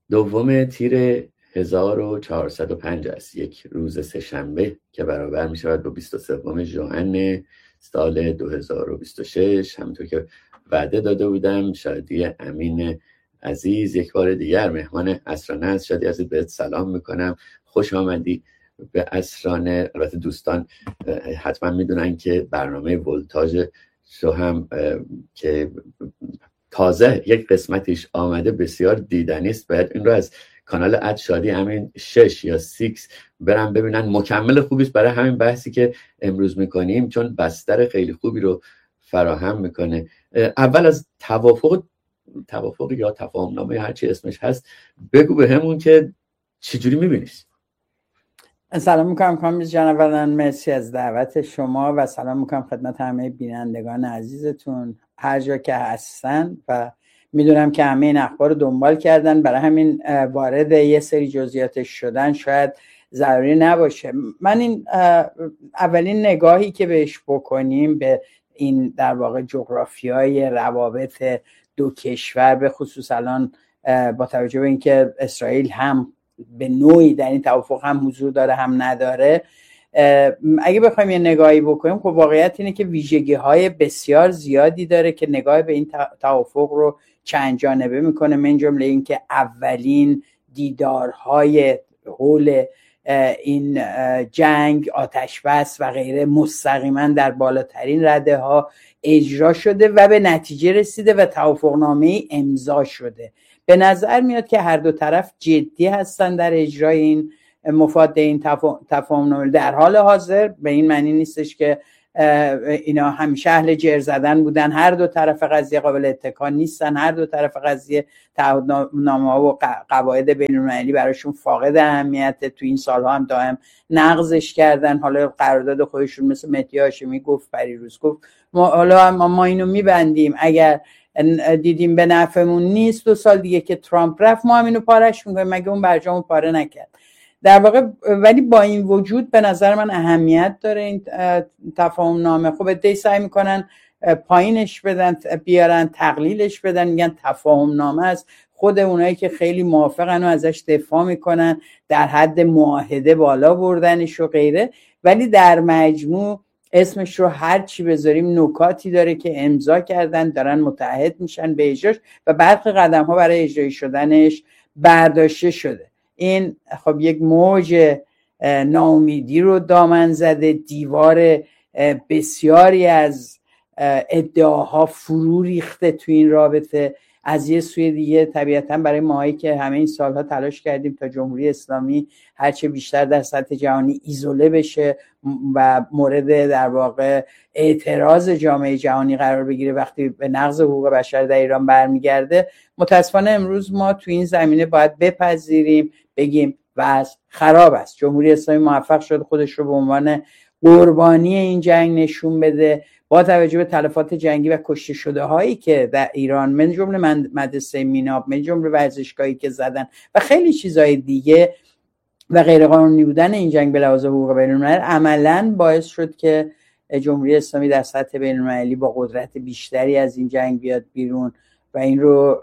دوم تیر 1405 است، یک روز سه‌شنبه که برابر می شود با 23 ژوئن سال 2026. همونطور که وعده داده بودم، شادی امین عزیز یک بار دیگر مهمان اسرانه است. شادی عزیز بهت سلام میکنم، خوش آمدی به اسرانه. البته دوستان حتما میدونن که برنامه ولتاژ رو هم که تازه یک قسمتیش آمده بسیار دیدنی است، باید این رو از کانال شادی امین 6 یا 6 برن ببینن. مکمل خوبی است برای همین بحثی که امروز میکنیم، چون بستر خیلی خوبی رو فراهم میکنه. اول از توافق یا تفاهم نامه هرچی اسمش هست بگو به همون که چجوری میبینیش. سلام میکنم کامیز جان، اولا مرسی از دعوت شما و سلام میکنم خدمت همه بینندگان عزیزتون هر جا که هستن و میدونم که همه این اخبار رو دنبال کردن، برای همین وارد یه سری جزئیاتش شدن شاید ضروری نباشه. من این اولین نگاهی که بهش بکنیم به این در واقع جغرافیای روابط دو کشور، به خصوص الان با توجه به اینکه اسرائیل هم به نوعی در این توافق هم حضور داره هم نداره، اگه بخوایم یه نگاهی بکنیم، خب واقعیت اینه که ویژگی‌های بسیار زیادی داره که نگاه به این توافق رو چند جانبه میکنه. من جمله این که اولین دیدارهای حول این جنگ، آتش بس و غیره مستقیما در بالاترین رده ها اجرا شده و به نتیجه رسیده و توافقنامه امضا شده. به نظر میاد که هر دو طرف جدی هستن در اجرای این مفاد این تفاهم‌نامه. در حال حاضر به این معنی نیستش که اینا همیشه اهل جر زدن بودن. هر دو طرف قضیه قابل اتکا نیستن، هر دو طرف قضیه تعهدنامه‌ها و قواعد بین‌المللی براشون فاقد اهمیت. تو این سالها هم دائم نقضش کردن. حالا قرارداد خودشون مثل مهدی هاشمی گفت پریروز گفت ما اینو میبندیم، اگر دیدیم به نفعمون نیست 2 سال دیگه که ترامپ رفت ما هم اینو پارش میکنیم، مگه اون برجامو پاره نکرد در واقع. ولی با این وجود به نظر من اهمیت داره این تفاهم نامه. خب ادعای سعی میکنن پایینش بدن، بیارن تقلیلش بدن، میگن تفاهم نامه است. خود اونایی که خیلی موافقن و ازش دفاع میکنن در حد معاهده بالا بردنش و غیره، ولی در مجموع اسمش رو هر چی بذاریم نکاتی داره که امضا کردن، دارن متعهد میشن به اجراش و برخی قدم ها برای اجرای شدنش برداشته شده. این خب یک موج ناامیدی رو دامن زده، دیوار بسیاری از ادعاها فرو ریخته تو این رابطه. از یه سوی دیگه طبیعتاً برای ماهایی که همه این سالها تلاش کردیم تا جمهوری اسلامی هرچه بیشتر در سطح جهانی ایزوله بشه و مورد در واقع اعتراض جامعه جهانی قرار بگیره وقتی به نقض حقوق بشر در ایران برمیگرده، متاسفانه امروز ما تو این زمینه باید بپذیریم، بگیم وضع خراب است. جمهوری اسلامی موفق شد خودش رو به عنوان قربانی این جنگ نشون بده، با توجه به تلفات جنگی و کشته شده هایی که در ایران، من جمله مدرسه میناب، من جمله ورزشگاهی که زدن و خیلی چیزهای دیگه و غیر قانونی بودن این جنگ به لحاظ حقوق بین‌الملل عملاً باعث شد که جمهوری اسلامی در سطح بین‌المللی با قدرت بیشتری از این جنگ بیاد بیرون و این رو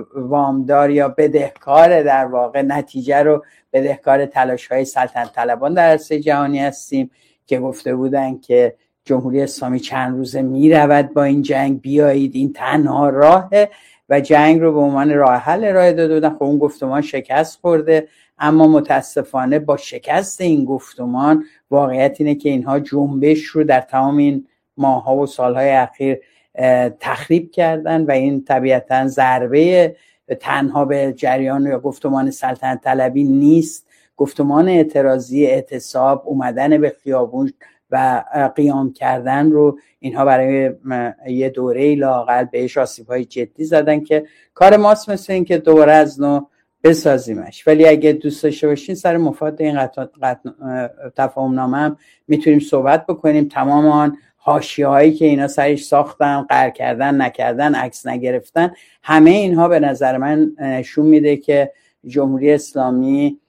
وامدار یا بدهکار، در واقع نتیجه رو بدهکار تلاش‌های سلطنت طلبان در عرصه جهانی هستیم که گفته بودن که جمهوری اسلامی چند روزه میرود با این جنگ، بیایید این تنها راهه و جنگ رو به عنوان راه حل ارائه داده بودن. خب اون گفتمان شکست خورده، اما متاسفانه با شکست این گفتمان واقعیت اینه که اینها جنبش رو در تمام این ماه‌ها و سال‌های اخیر تخریب کردن و این طبیعتاً ضربه تنها به جریان یا گفتمان سلطنت طلبی نیست. گفتمان اعتراضی، اعتصاب، اومدن به خیابون و قیام کردن رو اینها برای یه دوره لااقل بهش آسیب‌های جدی زدن که کار ماست مثل این که دوباره از نو بسازیمش. ولی اگه دوست داشته باشین سر مفاد این تفاهم نامه هم میتونیم صحبت بکنیم. تمام آن حاشیه‌هایی که اینا سرش ساختن، قهر کردن، نکردن، عکس نگرفتن، همه اینها به نظر من نشون میده که جمهوری اسلامی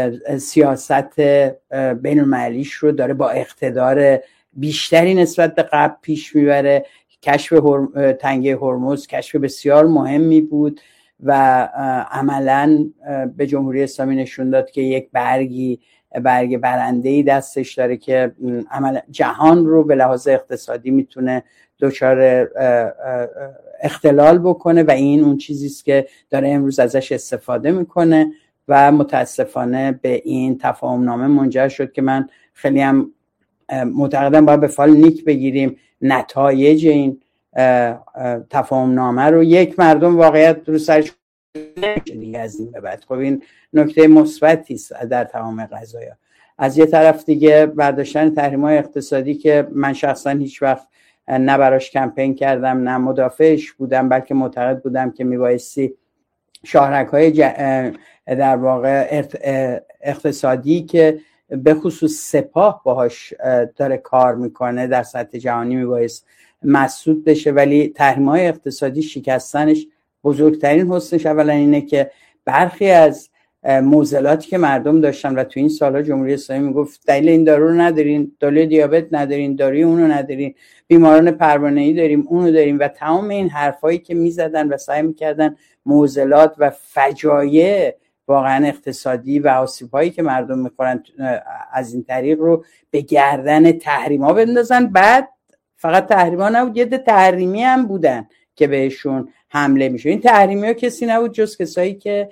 سیاست بین المللیش رو داره با اقتدار بیشتری نسبت به قبل پیش میبره. کشف تنگه هرمز کشف بسیار مهمی بود و عملاً به جمهوری اسلامی نشون داد که یک برگ برنده‌ای دستش داره که عملا جهان رو به لحاظ اقتصادی میتونه دچار اختلال بکنه و این اون چیزیست که داره امروز ازش استفاده میکنه و متاسفانه به این تفاهم نامه منجر شد که من خیلی هم معتقدم باید به فال نیک بگیریم نتایج این تفاهم نامه رو. یک مردم واقعیت رو سرش دیگه از این به بعد. خب این نکته مثبتی است در تمام قضایا. از یه طرف دیگه برداشتن تحریم‌های اقتصادی که من شخصا هیچ وقت نه براش کمپین کردم نه مدافعش بودم، بلکه معتقد بودم که میبایستی شاهرگ‌های در واقع اقتصادی که به خصوص سپاه باهاش داره کار میکنه در سطح جهانی میبایست مسدود بشه، ولی تحریم‌های اقتصادی شکستنش بزرگترین حسنش اولا اینه که برخی از معضلاتی که مردم داشتن و تو این سالها جمهوری اسلامی میگفت دلیل این دارو رو ندارین، دلیل دیابت ندارین، داروی اونو ندارین، بیماران پروانه‌ای داریم اونو داریم و تمام این حرفایی که میزدن و سعی میکردن معضلات و فجایع واقعا اقتصادی و آسیب‌هایی که مردم میخورن از این طریق رو به گردن تحریم‌ها بندازن. بعد فقط تحریم‌ها نبود، یه ده تحریمی هم بودن که بهشون حمله میشه. این تحریمی‌ها کسی نبود جز کسایی که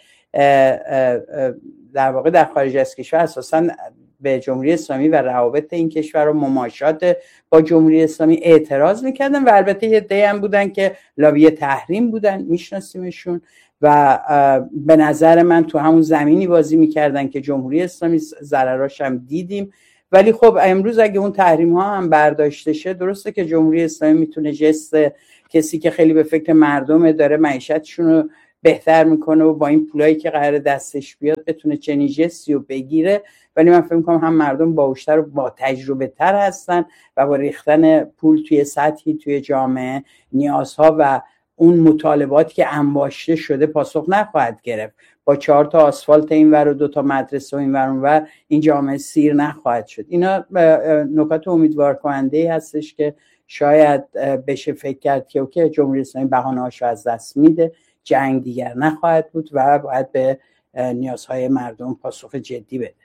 در واقع در خارج از کشور اساساً به جمهوری اسلامی و روابط این کشور و مماشات با جمهوری اسلامی اعتراض میکردن و البته یه عده‌ای هم بودن که لابی تحریم بودن، میشناسیمشون و به نظر من تو همون زمینی بازی میکردن که جمهوری اسلامی ضرراش هم دیدیم. ولی خب امروز اگه اون تحریم ها هم برداشته شه، درسته که جمهوری اسلامی میتونه جست کسی که خیلی به فکر مردم داره معیشتشون رو بهتر میکنه و با این پولایی که قرار دستش بیاد بتونه چنین جستی رو بگیره، ولی من فکر میکنم هم مردم باهوشتر و با تجربه تر هستن و با ریختن پول توی سطحی توی جامعه نیازها و اون مطالباتی که انباشته شده پاسخ نخواهد گرفت. با 4 تا آسفالت اینور و 2 تا مدرسه اینور اونور این جامعه سیر نخواهد شد. اینا نکات امیدوار کننده هستش که شاید بشه فکر کرد که اوکی جمهوری اسلامی بهانه‌هاشو از دست میده، جنگ دیگر نخواهد بود و باید به نیازهای مردم پاسخ جدی بده.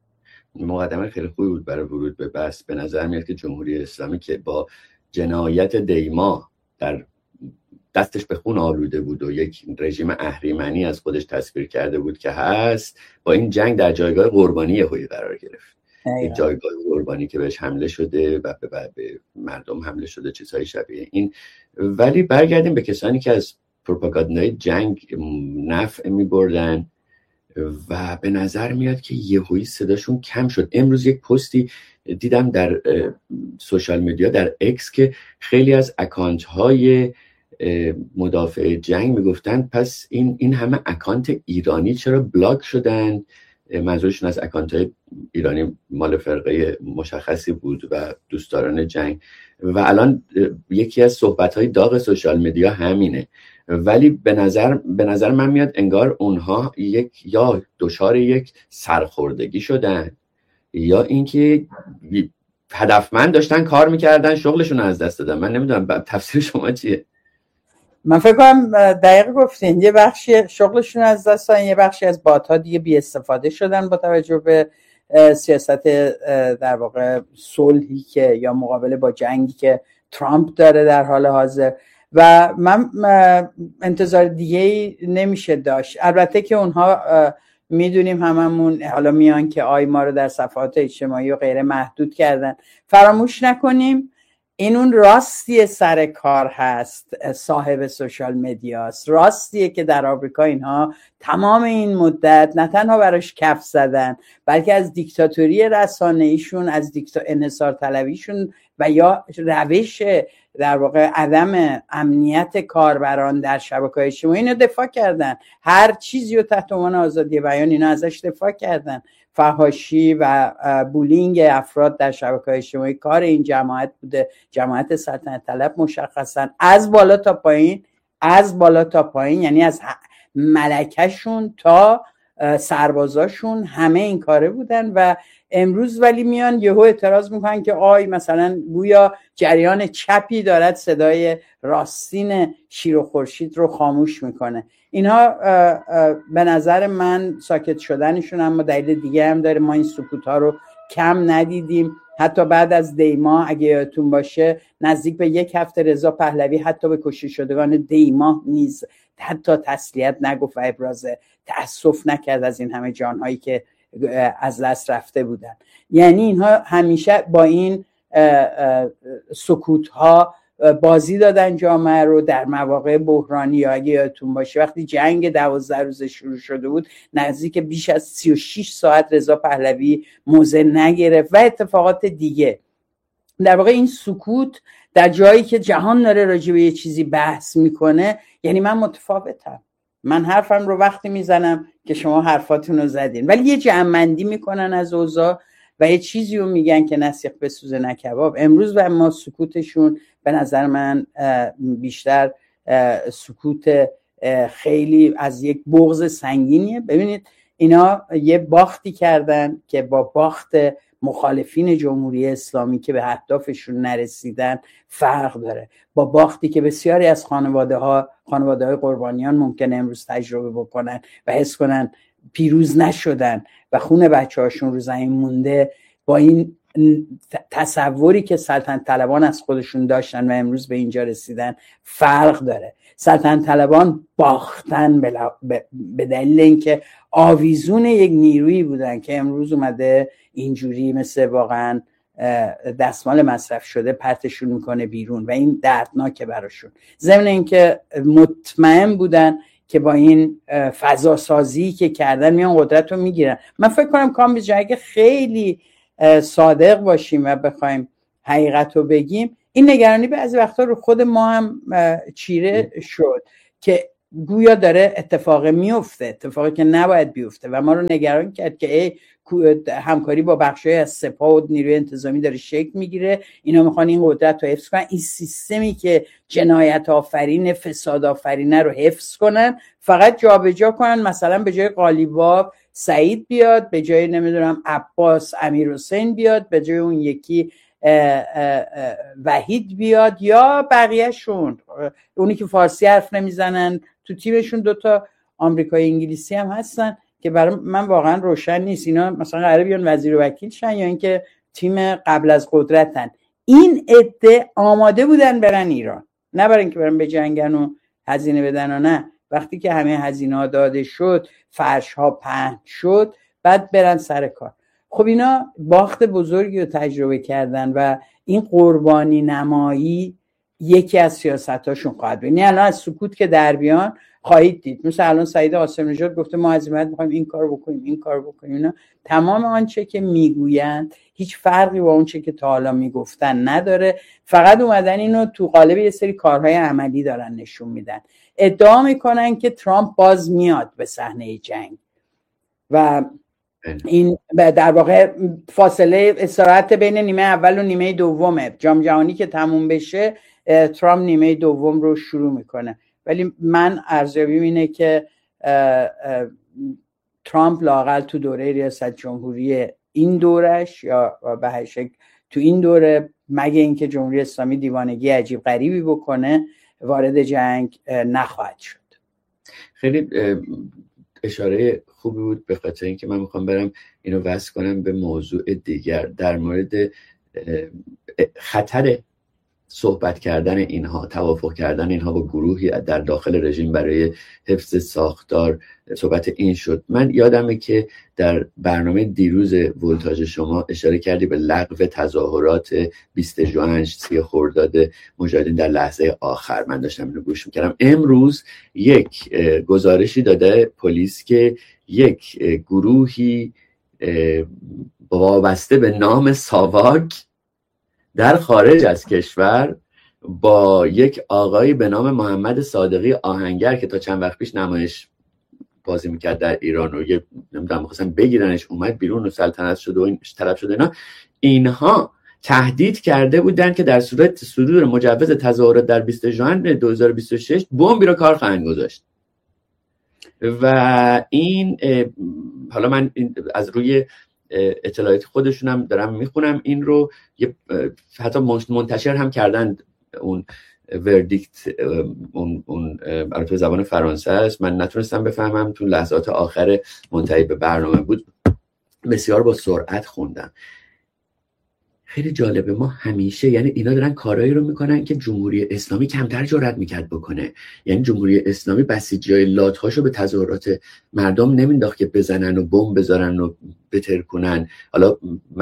مقدمه خیلی خوبی بود برای ورود به بحث. به نظر میاد که جمهوری اسلامی که با جنایت دیما در دستش به خون آلوده بود و یک رژیم اهریمنی از خودش تصویر کرده بود که هست، با این جنگ در جایگاه قربانی هویی قرار گرفت. یک جایگاه قربانی که بهش حمله شده و به مردم حمله شده، چیزهای شبیه این. ولی برگردیم به کسانی که از پروپاگاندای جنگ نفع می‌بردن و به نظر میاد که یهویی صداشون کم شد. امروز یک پستی دیدم در سوشال میدیا در اکس که خیلی از اکانت های مدافع جنگ میگفتن پس این همه اکانت ایرانی چرا بلاک شدن؟ منظورشون از اکانت های ایرانی مال فرقه مشخصی بود و دوستداران جنگ و الان یکی از صحبت های داغ سوشال میدیا همینه. ولی به نظر من میاد انگار اونها یا دچار یک سرخوردگی شدن یا اینکه هدفمند داشتن کار میکردن شغلشون از دست دادن. من نمیدونم تفسیر شما چیه؟ من فکر کنم دقیق گفتین، یه بخشی شغلشون از دست دادن، یه بخشی از بات‌ها دیگه بی استفاده شدن با توجه به سیاست در واقع صلحی که یا مقابله با جنگی که ترامپ داره در حال حاضر و من انتظار دیگه نمیشه داشت. البته که اونها میدونیم هممون حالا میان که ما رو در صفحات اجتماعی و غیره محدود کردن. فراموش نکنیم این اون راستیه سر کار هست، صاحب سوشال مدیاست، راستیه که در آمریکا اینها تمام این مدت نه تنها براش کف زدن بلکه از دیکتاتوری رسانه‌ایشون، از انحصار طلبیشون و یا روش در واقع عدم امنیت کاربران در شبکه‌های اجتماعی اینو دفاع کردن. هر چیزی رو تحت عنوان آزادی بیان اینا ازش دفاع کردن. فحاشی و بولینگ افراد در شبکه‌های اجتماعی کار این جماعت بوده، جماعت سلطنت طلب مشخصا از بالا تا پایین، یعنی از ملکشون تا سربازاشون همه این کاره بودن و امروز ولی میان یهو اعتراض میکنن که مثلا گویا جریان چپی دارد صدای راستین شیر و خورشید رو خاموش میکنه. اینها به نظر من ساکت شدنشون اما دلیل دیگه هم داره. ما این سکوت ها رو کم ندیدیم. حتی بعد از دیما اگه یادتون باشه نزدیک به 1 هفته رضا پهلوی حتی به کشته شدگان دیما نیز حتی تسلیت نگفت و ابراز تأسف نکرد از این همه جانهایی که از دست رفته بودن. یعنی اینها همیشه با این سکوت ها بازی دادن جامعه رو در مواقع بحرانی. یا اگه یادتون باشه وقتی جنگ 12 روزه شروع شده بود نزدیک بیش از 36 ساعت رضا پهلوی موضع نگرفت و اتفاقات دیگه. در واقع این سکوت در جایی که جهان داره راجع به یه چیزی بحث میکنه، یعنی من متفاوتم، من حرفم رو وقتی میزنم که شما حرفاتون رو زدین، ولی یه جمع‌بندی میکنن از اوضاع و یه چیزی رو میگن که نه سیخ بسوزه نه کباب. امروز و ما سکوتشون به نظر من بیشتر سکوت خیلی از یک بغض سنگینیه. ببینید اینا یه باختی کردن که با باخت مخالفین جمهوری اسلامی که به اهدافشون نرسیدن فرق داره، با باختی که بسیاری از خانواده‌های قربانیان ممکنه امروز تجربه بکنن و حس کنن پیروز نشدن و خون بچه‌هاشون رو زمین مونده، با این تصوری که سلطنت طلبان از خودشون داشتن و امروز به اینجا رسیدن فرق داره. سلطنت طلبان باختن به دلیل اینکه آویزون یک نیرویی بودن که امروز اومده اینجوری مثل واقعا دستمال مصرف شده پرتشون میکنه بیرون و این دردناکه براشون. ضمن اینکه مطمئن بودن که با این فضا سازی که کردن میان قدرت رو میگیرن. من فکر کنم کامبیز جان اگه خیلی صادق باشیم و بخوایم حقیقت رو بگیم، این نگرانی بعضی وقتا رو خود ما هم چیره شد که گویا داره اتفاقی میفته، اتفاقی که نباید بیفته و ما رو نگران کرد که همکاری با بخشای از سپاه و نیروی انتظامی داره شکل میگیره، اینا میخوان این قدرت رو حفظ کنن، این سیستمی که جنایت آفرین فساد آفرینه رو حفظ کنن، فقط جابجا کنن. مثلا به جای قالیباف سعید بیاد، به جای نمیدونم عباس امیرحسین بیاد، به جای اون یکی وحید بیاد یا بقیهشون، اونی که فارسی حرف نمیزنن تو تیمشون 2 آمریکایی انگلیسی هم هستن که برای من واقعا روشن نیست اینا مثلا قراره بیان وزیر و وکیل شن یا اینکه تیم قبل از قدرتن. این عده آماده بودن برن ایران، نه برای اینکه برن بجنگن و هزینه بدن و نه، وقتی که همه هزینه ها داده شد، فرش ها پهن شد، بعد برن سر کار. خب اینا باخت بزرگی رو تجربه کردن و این قربانی نمایی یکی از سیاستاشون خواهد بود. یعنی الان از سکوت که در بیان خواهید دید، مثلا الان سعید قاسم نژاد گفته ما عزیمت می‌خوایم این کارو بکنیم این کارو بکنیم. اینا تمام آنچه که میگویند هیچ فرقی با اونچه که تا حالا میگفتن نداره، فقط اومدن اینو تو قالب یه سری کارهای عملی دارن نشون میدن. ادعا میکنن که ترامپ باز میاد به صحنه جنگ و این در واقع فاصله استراحت بین نیمه اول و نیمه دومه، جام جهانی که تموم بشه ترامپ نیمه دوم رو شروع میکنه. ولی من ارزیابیم اینه که ترامپ لااقل تو دوره ریاست جمهوری این دورش یا به هر شکل تو این دوره، مگه اینکه جمهوری اسلامی دیوانگی عجیب غریبی بکنه، وارد جنگ نخواهد شد. خیلی اشاره خوبی بود، به خاطر اینکه من میخوام برم اینو وصل کنم به موضوع دیگر در مورد خطر صحبت کردن اینها، توافق کردن اینها با گروهی در داخل رژیم برای حفظ ساختار. صحبت این شد. من یادمه که در برنامه دیروز ولتاژ شما اشاره کردی به لغو تظاهرات 20 ژوئن 30 خرداد مجاهدین در لحظه آخر. من داشتم اینو گوش میکردم. امروز یک گزارشی داده پلیس که یک گروهی وابسته به نام ساواک در خارج از کشور با یک آقایی به نام محمد صادقی آهنگر که تا چند وقت پیش نمایش بازی میکرد در ایران و یه نمیدونم می‌خواستن بگیرنش، اومد بیرون و سلطنت شد و این طلب شد، اینها تهدید کرده بودن که در صورت صدور مجوز تظاهرات در 20 ژوئن 2026 بمبی رو کار خواهند گذاشت. و این حالا من از روی اطلاعات خودشونم دارم میخونم این رو، حتی منتشر هم کردن اون وردیکت اون البته زبان فرانسه است، من نتونستم بفهمم، تو لحظات آخر منتهی به برنامه بود، بسیار با سرعت خوندم. خیلی جالبه، ما همیشه، یعنی اینا دارن کارایی رو میکنن که جمهوری اسلامی کمتر جرئت میکرد بکنه. یعنی جمهوری اسلامی بسیجیای لات‌هاشو به تظاهرات مردم نمینداخت که بزنن و بمب بذارن و بترکونن. حالا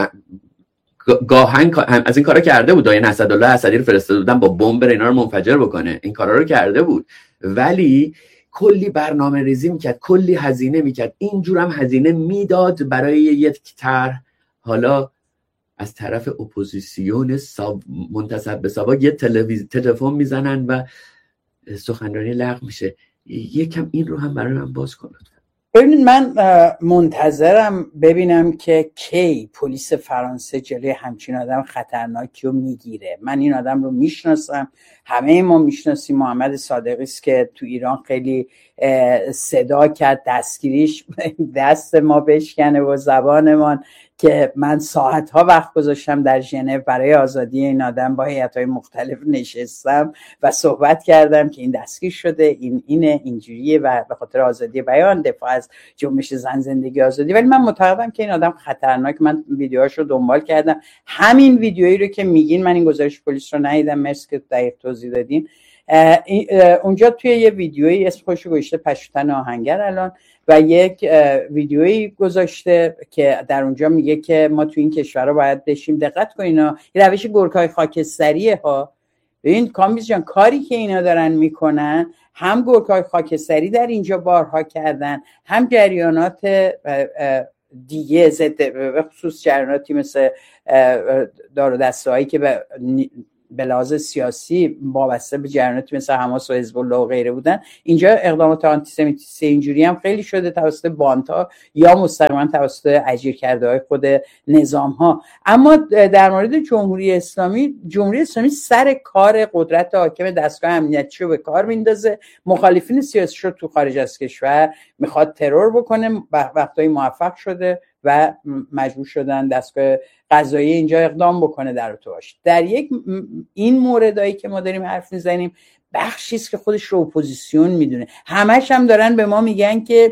گاهن از این کارا کرده بود، یعنی اسدالله اسدی رو فرستاده بودن با بمب بره اینا رو منفجر بکنه، این کارا رو کرده بود، ولی کلی برنامه ریزی میکرد، کلی هزینه میکرد. اینجور هم هزینه میداد برای یک طرح. حالا از طرف اپوزیسیون منتسب به ساواک یه تلفن میزنن و سخنرانی لغو میشه. یکم این رو هم برای من باز کنید. ببینید، من منتظرم ببینم که کی پلیس فرانسه جلوی همچین آدم خطرناکی رو میگیره. من این آدم رو میشناسم، همه ما میشناسیم. محمد صادقی است که تو ایران خیلی صدا کرد دستگیریش دست ما بشکنه و زبانمان، که من ساعتها وقت گذاشتم در ژنو برای آزادی این آدم، با هیئت‌های مختلف نشستم و صحبت کردم که این دستگیر شده، اینه اینجوریه و به خاطر آزادی بیان، دفاع از جنبش زن، زندگی، آزادی. ولی من معتقدم که این آدم خطرناک. من ویدیوهاشو دنبال کردم، همین ویدیویی رو که میگین، من این گزارش پلیس رو ندیدم، مرسی که دقیق توضیح دادین. اونجا توی یه ویدیویی اسم خودش رو گذاشته پشتن آهنگر الان، و یک ویدیویی گذاشته که در اونجا میگه که ما تو این کشورها باید بشیم. دقت کن، اینا این روش گورکای خاکستریه ها. ببین کامبیز جان، کاری که اینا دارن میکنن، هم گورکای خاکستری در اینجا بارها کردن، هم جریانات دیگه ضد، به خصوص جریاناتی مثل دار و دسته هایی که به لحاظ سیاسی وابسته به جریاناتی مثل حماس و حزب الله و غیره بودن. اینجا اقدامات آنتی سمیتی اینجوری هم خیلی شده توسط بانت‌ها یا مستقیما توسط اجیر کرده های خود نظام ها. اما در مورد جمهوری اسلامی سر کار قدرت حاکم دستگاه امنیتی رو به کار میندازه، مخالفین سیاسی رو تو خارج از کشور میخواد ترور بکنه. وقتایی موفق شده و مجبور شدن دستگاه قضایی اینجا اقدام بکنه در ارتباطش. در یک این موردایی که ما داریم حرف میزنیم، بخشی است که خودش رو اپوزیسیون میدونه. همش هم دارن به ما میگن که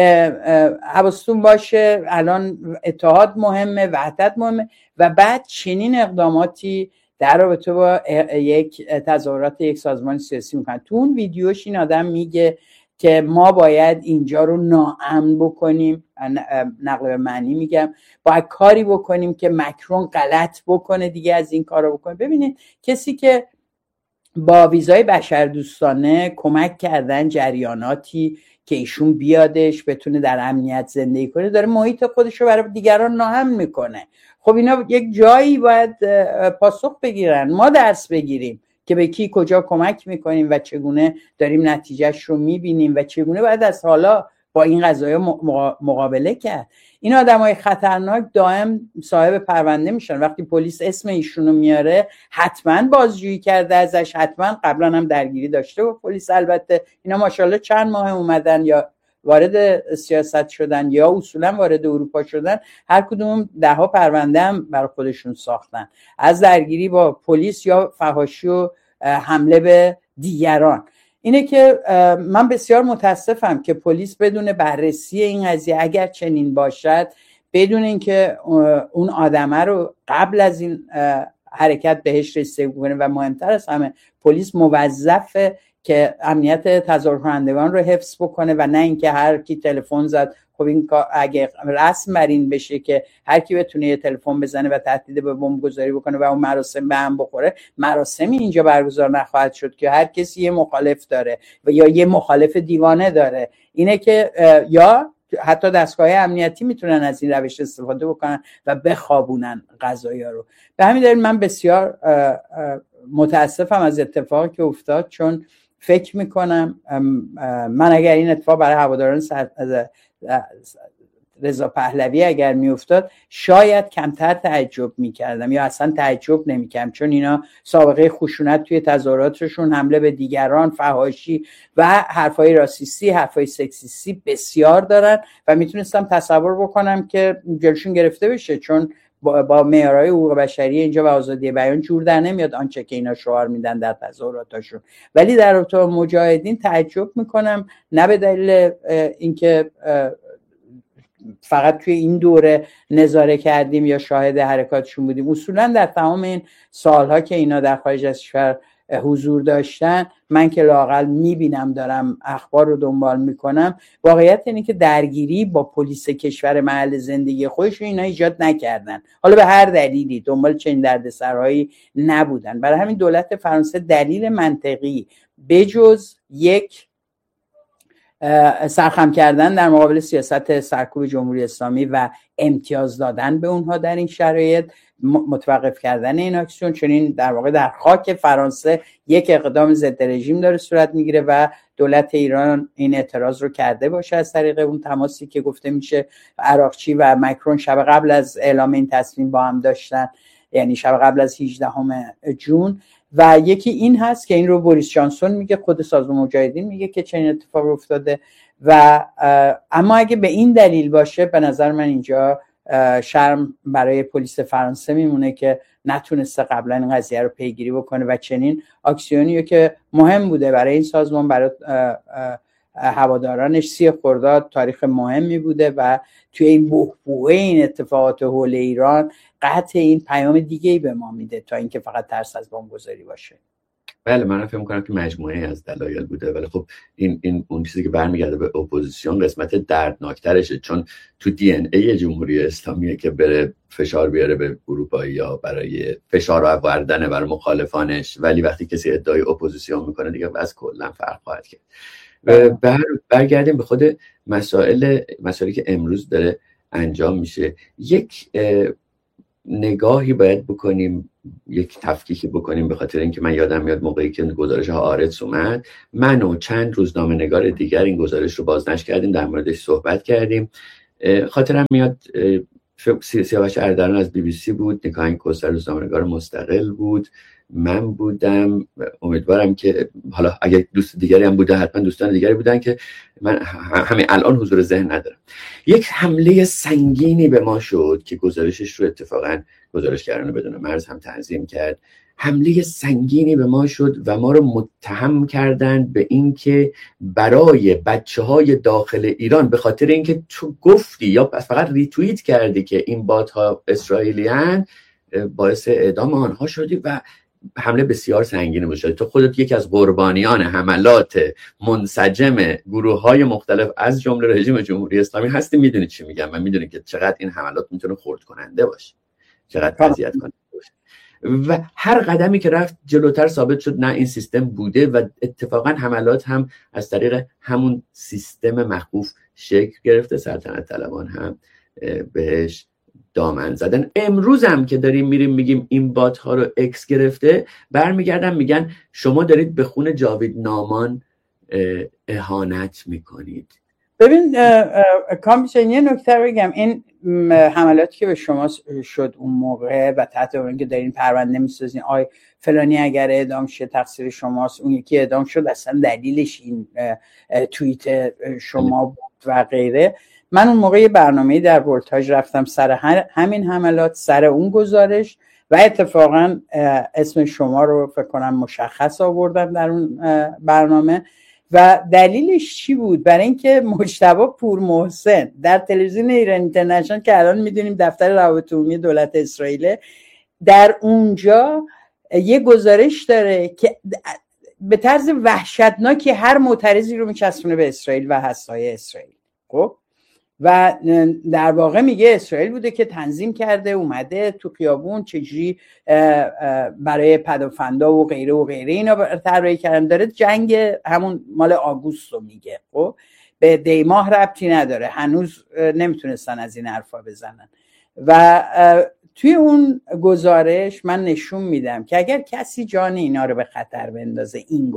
حواستون باشه، الان اتحاد مهمه، وحدت مهمه، و بعد چنین اقداماتی در رابطه با یک تظاهرات یک سازمان سیاسی میکنن. تو اون ویدیوش این آدم میگه که ما باید اینجا رو ناامن بکنیم، نقل به معنی میگم، باید کاری بکنیم که مکرون غلط بکنه دیگه از این کارو بکنه. ببینید، کسی که با ویزای بشردوستانه کمک کردن جریاناتی که ایشون بیادش بتونه در امنیت زندگی کنه، داره محیط خودش رو برای دیگران ناامن میکنه. خب اینا یک جایی باید پاسخ بگیرن، ما درس بگیریم که به کی کجا کمک میکنیم و چگونه داریم نتیجهش رو میبینیم و چگونه باید از حالا با این قضايا مقابله کرد. این آدمای خطرناک دائم صاحب پرونده میشن. وقتی پلیس اسم ایشونو میاره، حتما بازجویی کرده ازش، حتما قبلا هم درگیری داشته با پلیس. البته اینا ماشاءالله چند ماه اومدن یا وارد سیاست شدن یا اصولا وارد اروپا شدن، هر کدوم 10 پرونده هم برای خودشون ساختن، از درگیری با پلیس یا فحاشی و حمله به دیگران. اینه که من بسیار متاسفم که پلیس بدون بررسی این قضیه، اگر چنین باشد، بدون اینکه اون آدمه رو قبل از این حرکت بهش رسیدگی کنه، و مهمتر از همه پلیس موظفه که امنیت تظاهر کنندگان رو حفظ بکنه و نه اینکه هر کی تلفن زد. خب این کار اگه رسم بر این بشه که هر کی بتونه یه تلفن بزنه و تهدید به بمب گذاری بکنه و اون مراسم به هم بخوره، مراسمی اینجا برگزار نخواهد شد که هر کسی یه مخالف داره و یا یه مخالف دیوانه داره. اینه که یا حتی دستگاه امنیتی میتونن از این روش استفاده بکنن و بخوابونن قضایا رو. به همین دلیل من بسیار متاسفم از اتفاقی که افتاد، چون فکر میکنم من اگر این اتفاق برای هواداران رضا پهلوی اگر میافتاد، شاید کمتر تعجب میکردم یا اصلا تعجب نمیکردم، چون اینا سابقه خشونت توی تظاهراتشون، حمله به دیگران، فحاشی و حرفای راسیستی، حرفای سکسیستی بسیار دارن و میتونستم تصور بکنم که جلوشون گرفته بشه، چون با معیارهای حقوق بشری اینجا و آزادی بیان جور در نمیاد آنچه که اینا شعار میدن در تظاهراتشون. ولی در رابطه با مجاهدین تعجب میکنم، نه به دلیل اینکه فقط توی این دوره نظاره کردیم یا شاهد حرکاتشون بودیم، اصولا در تمام این سالها که اینا در خارج از کشور حضور داشتن، من که لااقل میبینم، دارم اخبار رو دنبال میکنم، واقعیت اینه که درگیری با پلیس کشور محل زندگی خودش اینا ایجاد نکردن، حالا به هر دلیلی دنبال چنین دردسرهایی نبودن. برای همین دولت فرانسه دلیل منطقی بجز یک سرخم کردن در مقابل سیاست سرکوب جمهوری اسلامی و امتیاز دادن به اونها در این شرایط، متوقف کردن این اکسیون، چنین در واقع در خاک فرانسه یک اقدام ضد رژیم داره صورت میگیره و دولت ایران این اعتراض رو کرده باشه از طریق اون تماسی که گفته میشه عراقچی و مکرون شب قبل از اعلام این تصمیم با هم داشتن، یعنی شب قبل از 18 جون. و یکی این هست که این رو بوریس جانسون میگه، خود سازمان مجاهدین میگه که چنین اتفاق افتاده. و اما اگه به این دلیل باشه، به نظر من اینجا شرم برای پلیس فرانسه میمونه که نتونسته قبلا این قضیه رو پیگیری بکنه و چنین اکسیونی که مهم بوده برای این سازمان، برای هوادارانش 30 خرداد تاریخ مهمی بوده و توی این بحبوحه این اتفاقات حول ایران قطع این پیام دیگه‌ای به ما میده تا اینکه فقط ترس از بمبگذاری باشه. بله، من فکر می‌کنم که مجموعه از دلایل بوده، ولی خب این اون چیزی که برمیگرده به اپوزیسیون قسمت دردناکترشه، چون تو دی ان ای جمهوری اسلامیه که بره فشار بیاره به اروپایی‌ها برای فشار آوردن بر مخالفانش، ولی وقتی کسی ادعای اپوزیسیون میکنه دیگه بس کلا فرق خواهد کرد. برگردیم به خود مسائلی که امروز داره انجام میشه. یک نگاهی باید بکنیم، یک تفکیکی بکنیم، به خاطر اینکه من یادم میاد موقعی که گزارش هآرتس اومد، من و چند روزنامه نگار دیگر این گزارش رو بازنشر کردیم، در موردش صحبت کردیم. خاطرم میاد سیاوش اردلان از بی بی سی بود، نیکاهنگ کوثر روزنامه نگار مستقل بود، من بودم، امیدوارم که حالا اگه دوست دیگری هم بوده حتما دوستان دیگری بودن که من همین الان حضور ذهن ندارم. یک حمله سنگینی به ما شد که گزارشش رو اتفاقا گزارشگران بدون مرز هم تنظیم کرد. حمله سنگینی به ما شد و ما رو متهم کردند به این که برای بچه‌های داخل ایران، به خاطر اینکه تو گفتی یا فقط ریتوییت کردی که این بات‌ها اسرائیلی‌اند، باعث اعدام آنها شدی و حمله بسیار سنگینی بود. تو خودت یکی از قربانیان حملات منسجم گروه‌های مختلف از جمله رژیم جمهوری اسلامی هستی، میدونی چی میگم و میدونی که چقدر این حملات میتونه خرد کننده باشه، چقدر اذیت کننده باشه. و هر قدمی که رفت جلوتر ثابت شد نه، این سیستم بوده و اتفاقا حملات هم از طریق همون سیستم مخوف شکل گرفته، سلطنت طلبان هم بهش دامن زدن. امروز هم که داریم میریم میگیم این بات ها رو اکس گرفته، برمیگردن میگن شما دارید به خون جاوید نامان اهانت میکنید. ببین کامیشن یه نکته بگم، این حملاتی که به شما شد اون موقع و تحت عنوان که دارین پرونده میسازین آی فلانی اگر اعدام شه تقصیر شماست، اون یکی اعدام شد اصلا دلیلش این توییت شما بود و غیره. من اون موقع یه برنامه‌ای در ولتاژ رفتم سر همین حملات، سر اون گزارش، و اتفاقا اسم شما رو فکر کنم مشخص آوردم در اون برنامه. و دلیلش چی بود؟ برای اینکه مجتبی پورمحسن در تلویزیون ایران اینترنشنال که الان میدونیم دفتر روابط عمومی دولت اسرائیل، در اونجا یه گزارش داره که به طرز وحشتناکی هر معترضی رو میچسبونه به اسرائیل و هسته‌های اسرائیل. خب و در واقع میگه اسرائیل بوده که تنظیم کرده، اومده تو خیابون چجوری برای پدافندا و غیره و غیره اینا طراحی کردن. داره جنگ همون مال آگوست رو میگه، خب به دیماه ربطی نداره، هنوز نمیتونستن از این حرفا بزنن. و توی اون گزارش من نشون میدم که اگر کسی جان اینا رو به خطر بندازه، این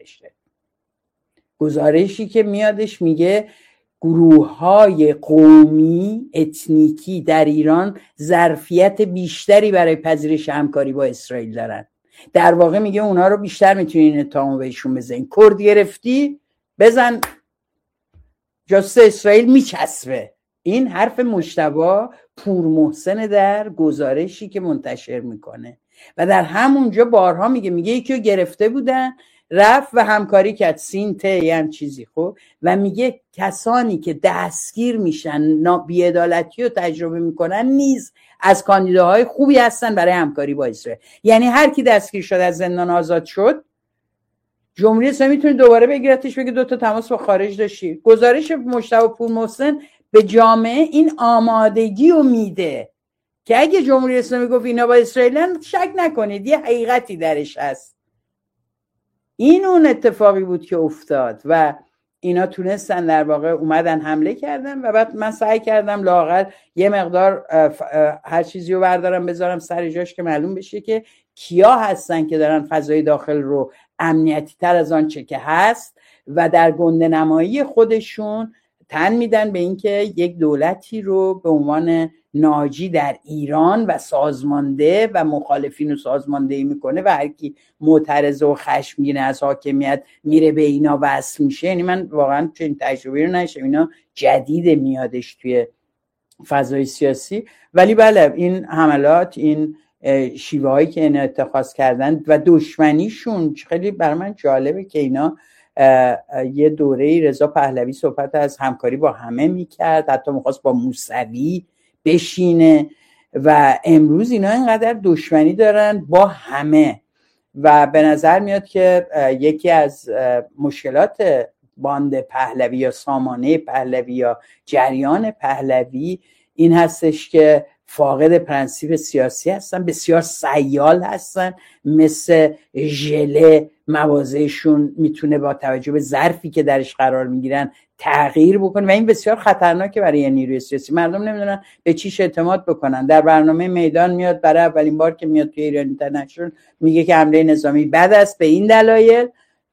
گزارشی که میادش میگه گروه‌های قومی اتنیکی در ایران ظرفیت بیشتری برای پذیرش همکاری با اسرائیل دارن. در واقع میگه اونا رو بیشتر میتونین اتهام بهشون بزنین. کرد گرفتی بزن جاسوس اسرائیل میچسبه. این حرف مجتبی پورمحسن در گزارشی که منتشر میکنه و در همونجا بارها میگه یکی رو گرفته بودن رفت و همکاری کرد سینته هم چیزی خب و میگه کسانی که دستگیر میشن بی‌عدالتی رو تجربه میکنن نیز از کاندیداهای خوبی هستن برای همکاری با اسرائیل. یعنی هر کی دستگیر شد از زندان آزاد شد جمهوری اسلامی میتونه دوباره بگیرتش بگه 2 تا تماس با خارج داشتی. گزارش مجتبی پورمحسن به جامعه این آمادگی رو میده که اگه جمهوری اسلامی گفت اینا با اسرائیلن شک نکنید یه حقیقتی درش هست. این اون اتفاقی بود که افتاد و اینا تونستن در واقع اومدن حمله کردن و بعد من سعی کردم لااقل یه مقدار هر چیزی رو بردارم بذارم سر جاش که معلوم بشه که کیا هستن که دارن فضای داخل رو امنیتی تر از آن چه که هست و در گنده نمایی خودشون تن میدن به اینکه یک دولتی رو به عنوان ناجی در ایران و سازمانده و مخالفین رو سازماندهی میکنه و هر کی معترض و خشمگین از حاکمیت میره به اینا وصل میشه. یعنی من واقعا چنین تجربه رو نشم، اینا جدید میادش توی فضای سیاسی. ولی بله این حملات، این شیوه هایی که اینا اتخاذ کردن و دشمنیشون خیلی برای من جالبه که اینا یه دوره رضا پهلوی صحبت از همکاری با همه میکرد، حتی میخواست با موسوی بشینه و امروز اینا اینقدر دشمنی دارن با همه و به نظر میاد که یکی از مشکلات باند پهلوی یا سامانه پهلوی یا جریان پهلوی این هستش که فاقد پرنسیپ سیاسی هستن، بسیار سیال هستن، مثل ژله مواضعشون میتونه با توجه به ظرفی که درش قرار میگیرن تغییر بکنه و این بسیار خطرناکه برای نیروی سیاسی. مردم نمیدونن به چیش اعتماد بکنن. در برنامه میدان میاد برای اولین بار که میاد توی ایران اینترنشنال میگه که حمله نظامی بد است به این دلایل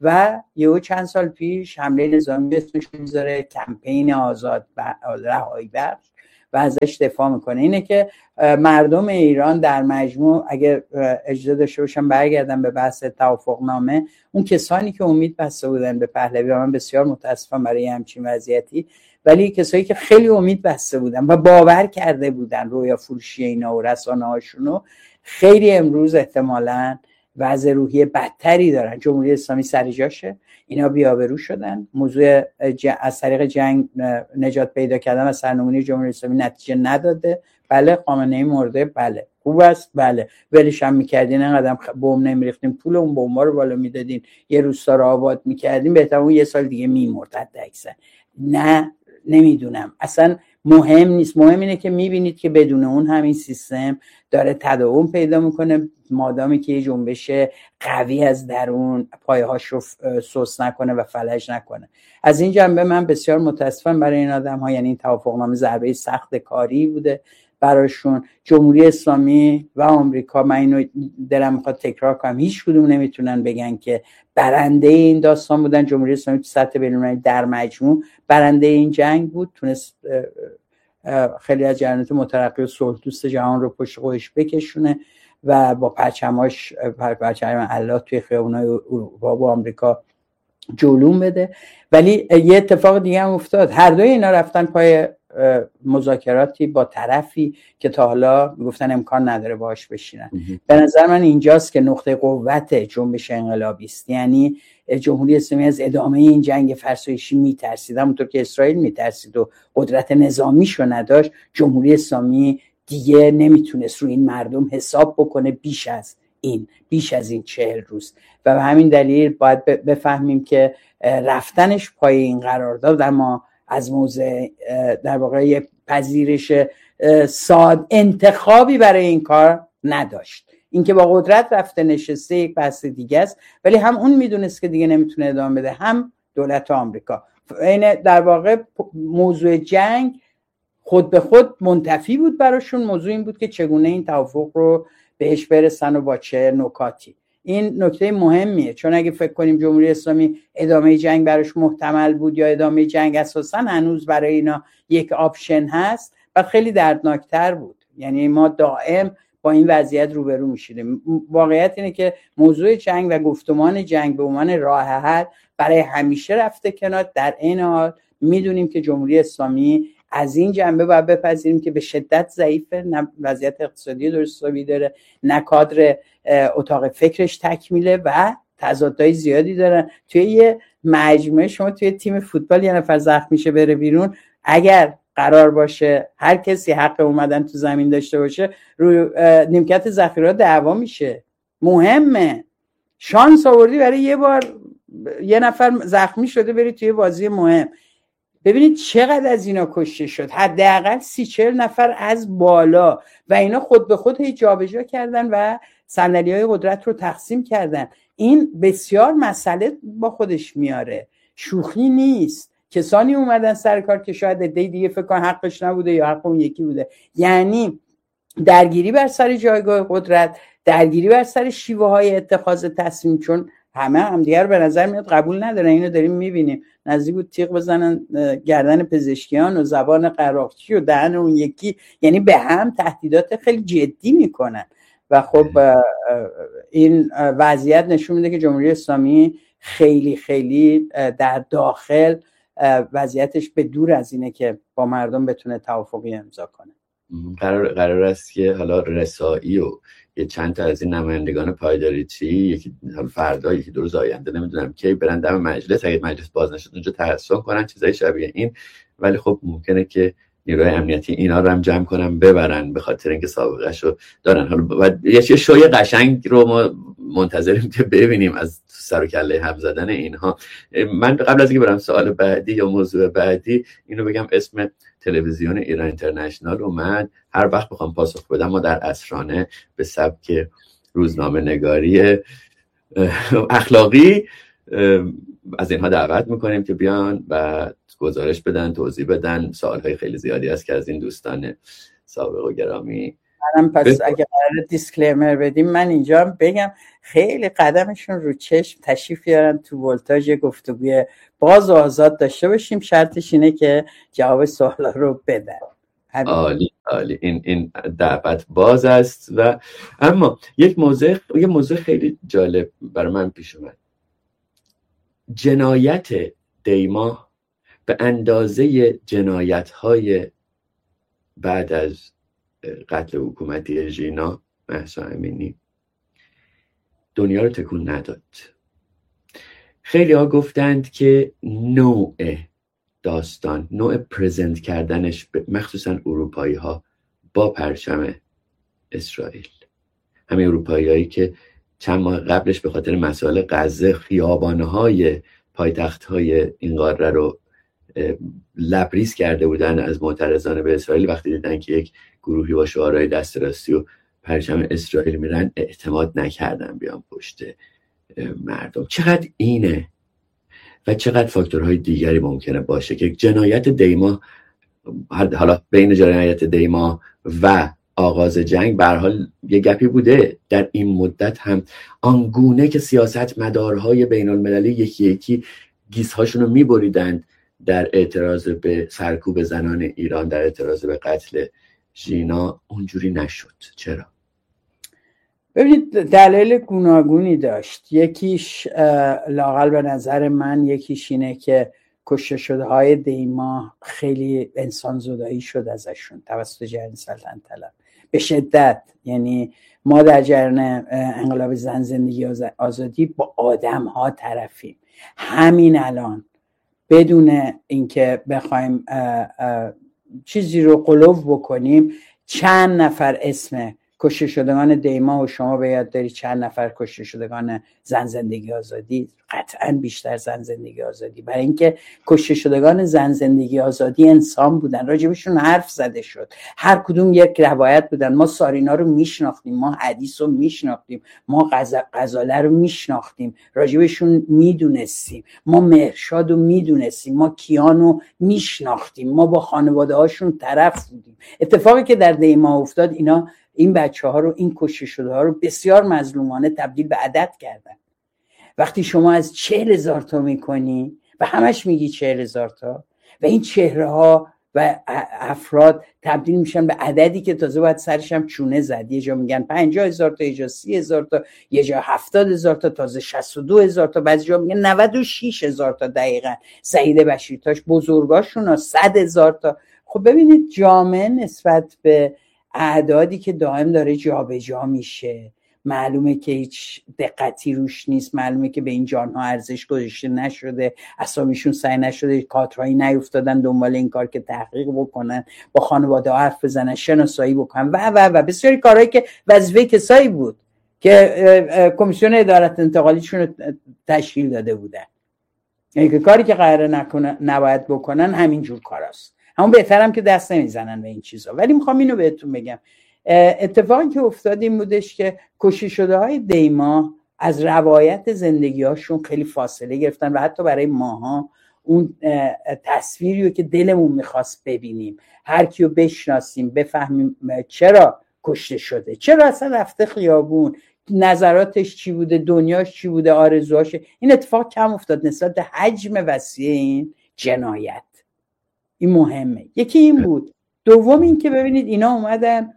و یهو چند سال پیش حمله نظامی اسمش میذاره کمپین آزاد رهایی بخش و ازش دفاع میکنه. اینه که مردم ایران در مجموع اگر اجازه داشته باشم برگردم به بحث توافقنامه، اون کسانی که امید بسته بودن به پهلوی و من بسیار متاسفم برای همچین وضعیتی، ولی کسایی که خیلی امید بسته بودن و باور کرده بودن رویا فروشی اینا و رسانه هاشونو، خیلی امروز احتمالاً وضع روحی بدتری دارن. جمهوری اسلامی سر جاشه، اینا بی‌آبرو شدن. موضوع از طریق جنگ نجات پیدا کردن و سرنگونی جمهوری اسلامی نتیجه نداده. بله خامنه‌ای مرده، بله خوب است، بله ولش هم می‌کردین، انقدر بمب نمی‌ریختین، پول اون بمبا رو بالا میدادین، یه روستا رو آباد می‌کردین، بهتر اون یه سال دیگه می‌مرد حداکثر. نه نمیدونم، اصلا مهم نیست. مهم اینه که میبینید که بدون اون همین سیستم داره تداوم پیدا میکنه، مادامی که یه جنبش قوی از درون پایه‌هاش رو سوس نکنه و فلج نکنه. از این جنبه من بسیار متاسفم برای این آدم‌ها. یعنی این توافقنامه ضربه سخت کاری بوده براشون. جمهوری اسلامی و آمریکا، من اینو دلم میخواد تکرار کنم، هیچ کدوم نمیتونن بگن که برنده این داستان بودن. جمهوری اسلامی تو سطح بین‌المللی در مجموع برنده این جنگ بود، تونست خیلی از جریانات مترقی و صلح دوست جهان رو پشت خودش بکشونه و با پرچماش پرچم الله توی خیابونای اروپا و آمریکا جلوم بده. ولی یه اتفاق دیگه هم افتاد، هر دوی اینا رفتن پای مذاکراتی با طرفی که تا حالا گفتن امکان نداره باهاش بشینن. به نظر من اینجاست که نقطه قوت جنبش انقلابی است. یعنی جمهوری اسلامی از ادامه این جنگ فرسایشی میترسید، همونطور که اسرائیل میترسید و قدرت نظامیشو نداشت. جمهوری اسلامی دیگه نمیتونست روی این مردم حساب بکنه بیش از این 40 روز و به همین دلیل باید بفهمیم که رفتنش پای این قرارداد در ما از موضع در واقع یه پذیرش انتخابی برای این کار نداشت. اینکه با قدرت رفته نشسته یک بحث دیگه است، ولی هم اون میدونست که دیگه نمیتونه ادامه بده، هم دولت آمریکا. این در واقع موضوع جنگ خود به خود منتفی بود براشون. موضوع این بود که چگونه این توافق رو بهش برسن و با چه نکاتی. این نکته مهمیه، چون اگه فکر کنیم جمهوری اسلامی ادامه جنگ براش محتمل بود یا ادامه جنگ اساسا هنوز برای اینا یک آپشن هست، و خیلی دردناکتر بود. یعنی ما دائم با این وضعیت روبرو میشیم. واقعیت اینه که موضوع جنگ و گفتمان جنگ به عنوان راه حل برای همیشه رفته کنار. در این حال میدونیم که جمهوری اسلامی از این جنبه باید بپذیریم که به شدت ضعیفه، نه وضعیت اقتصادی درست حسابی داره، نه کادر اتاق فکرش تکمیله و تضادهای زیادی دارن. توی یه مجموعه شما توی تیم فوتبال یه نفر زخم میشه بره بیرون، اگر قرار باشه هر کسی حق اومدن تو زمین داشته باشه، روی نیمکت ذخیره دعوا میشه. مهمه، شانس آوردی برای یه بار یه نفر زخمی شده بری توی بازی مهم. ببینید چقدر از اینا کشته شد، حداقل 30-40 نفر از بالا، و اینا خود به خود هی جابجا کردن و صندلی‌های قدرت رو تقسیم کردن. این بسیار مسئله با خودش میاره، شوخی نیست. کسانی اومدن سر کار که شاید عده دیگه فکر کنن حقش نبوده یا حق اون یکی بوده. یعنی درگیری بر سر جایگاه قدرت، درگیری بر سر شیوه های اتخاذ تصمیم، چون همه دیگر به نظر میاد قبول ندارن. اینو داریم میبینیم، نزدیک بود تیغ بزنن گردن پزشکیان و زبان قراقچی و دهن اون یکی، یعنی به هم تهدیدات خیلی جدی میکنن. و خب این وضعیت نشون میده که جمهوری اسلامی خیلی خیلی در داخل وضعیتش به دور از اینه که با مردم بتونه توافقی امضا کنه. قرار است که حالا رسایی و یه چند تا از این نمایندگان پایداریچی، یکی فردا یکی 2 روز آینده نمیدونم کی، برن دم مجلس، اگه مجلس باز نشد اونجا تحصیل کنن چیزای شبیه این. ولی خب ممکنه که نیروهای امنیتی اینا رو هم جمع کنن ببرن، به خاطر اینکه سابقه‌شو دارن. حالا یه شوی قشنگ رو ما منتظریم که ببینیم از سر و کله هم زدن اینها. من قبل از اینکه برم سوال بعدی یا موضوع بعدی، اینو بگم اسم تلویزیون ایران اینترنشنال اومد. هر وقت بخوام پاسخ بدم ما در عصرانه به سبک روزنامه نگاری اخلاقی از اینها دعوت میکنیم که بیان و گزارش بدن، توضیح بدن. سوالهای خیلی زیادی هست که از این دوستان سابق و گرامی. منم پس اگه قرار دیسکلیمر بدیم، من اینجا بگم خیلی قدمشون رو چشم تشریف بیارن تو ولتاژ گفتگوی باز و آزاد داشته باشیم. شرطش اینه که جواب سوالا رو بدن. عالی عالی، این دعوت باز است. و اما یه موضوع خیلی جالب برای من پیش اومد. جنایت دیما به اندازه جنایت‌های بعد از قتل حکومتی ژینا مهسا امینی دنیا رو تکون نداد. خیلی ها گفتند که نوع داستان، نوع پرزنت کردنش مخصوصا اروپایی ها با پرچم اسرائیل، همه اروپایی هایی که چند ماه قبلش به خاطر مسائل غزه خیابانهای پایتخت‌های این قاره رو لبریز کرده بودن از معترضان به اسرائیل، وقتی دیدن که یک گروهی با شعارهای دست راستی و پرچم اسرائیل میرن، اعتماد نکردن بیان پشت مردم. چقدر اینه و چقدر فاکتورهای دیگری ممکنه باشه که جنایت دیما، حالا بین جنایت دیما و آغاز جنگ به هر حال یه گپی بوده در این مدت هم، آنگونه که سیاست مدارهای بین المللی یکی یکی گیسهاشون رو میبریدند در اعتراض به سرکوب زنان ایران، در اعتراض به قتل ژینا، اونجوری نشد. چرا؟ ببینید دلایل گوناگونی داشت. یکیش لااقل به نظر من یکیش اینه که کشته شده های دیما خیلی انسان زدایی شد ازشون توسط جریان سلطنت طلب به شدت. یعنی ما در جریان انقلاب زن زندگی آزادی با آدم ها طرفیم. همین الان بدون اینکه بخوایم چیزی رو قلوف بکنیم، چند نفر اسم کشته شدگان دیما و شما به یاد داری چند نفر کشته شدگان زن زندگی آزادی؟ قطعا بیشتر زن زندگی آزادی، برای اینکه کشته شدگان زن زندگی آزادی انسان بودن، راجبشون حرف زده شد، هر کدوم یک روایت بودن. ما سارینا رو میشناختیم، ما حدیث رو میشناختیم، ما غزاله رو میشناختیم، راجبشون میدونستیم، ما مهرشاد رو میدونستیم، ما کیانو میشناختیم، ما با خانواده هاشون طرف بودیم. اتفاقی که در دیما افتاد، این بچه ها رو، این کشته شده ها رو بسیار مظلومانه تبدیل به عدد کردن. وقتی شما از 40,000 تا میکنی و همش میگی 40,000 تا و این چهره ها و افراد تبدیل میشن به عددی که تازه باید سرش هم چونه زد. یه جا میگن 50,000 تا، یه جا 30,000 تا، یه جا 70,000 تا، تازه 62,000 تا، بعضی جا میگن 96,000 تا. دقیقاً سعید بشیرتاش بزرگاشون ها 100,000 تا. خب ببینید جامعه نسبت به اعدادی که دائم داره جابجا میشه، معلومه که هیچ دقتی روش نیست، معلومه که به این جانها ارزش گذاشته نشده، اسامیشون سعی نشده، کادرهایی نیفتادن دنبال این کار که تحقیق بکنن، با خانواده حرف بزنن، شناسایی بکنن و بسیاری کارهایی که وظیفه کسایی بود که کمیسیون ادارت انتقالیشون رو تشکیل داده بودن. یعنی که کاری که قراره نباید بکنن همینجور کاراست، همون بهترم که دست نمیزنن به این چیزا. ولی میخوام اینو بهتون بگم، اتفاقی که افتاد این بودش که کشته شده های دیما از روایت زندگی هاشون خیلی فاصله گرفتن و حتی برای ماها اون تصویری رو که دلمون میخواست ببینیم، هر کیو بشناسیم، بفهمیم چرا کشته شده، چرا اصلا رفته خیابون، نظراتش چی بوده، دنیاش چی بوده، آرزوهاش، این اتفاق کم افتاد نسبت به حجم وسیع این جنایت. این مهمه. یکی این بود. دوم این که ببینید اینا اومدن